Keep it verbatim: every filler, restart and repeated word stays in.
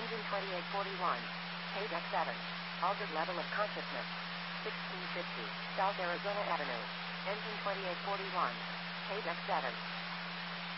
Engine twenty-eight forty-one. Page X seven. Altered level of consciousness. sixteen fifty. South Arizona Avenue. Engine twenty-eight forty-one. Page X seven.